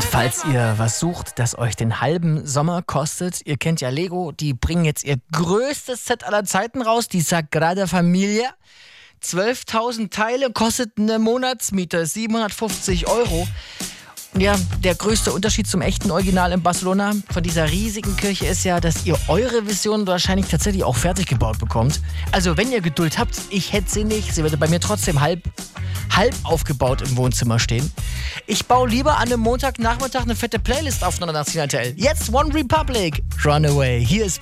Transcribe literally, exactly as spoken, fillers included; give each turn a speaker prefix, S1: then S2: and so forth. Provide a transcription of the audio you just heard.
S1: Falls ihr was sucht, das euch den halben Sommer kostet, ihr kennt ja Lego, die bringen jetzt ihr größtes Set aller Zeiten raus, die Sagrada Familia. zwölftausend Teile, kostet eine Monatsmiete, siebenhundertfünfzig Euro. Und ja, der größte Unterschied zum echten Original in Barcelona von dieser riesigen Kirche ist ja, dass ihr eure Vision wahrscheinlich tatsächlich auch fertig gebaut bekommt. Also wenn ihr Geduld habt, ich hätte sie nicht, sie würde bei mir trotzdem halb, halb aufgebaut im Wohnzimmer stehen. Ich baue lieber an einem Montagnachmittag eine fette Playlist auf neunundachtzig Komma neun T L. Jetzt One Republic, Runaway, hier ist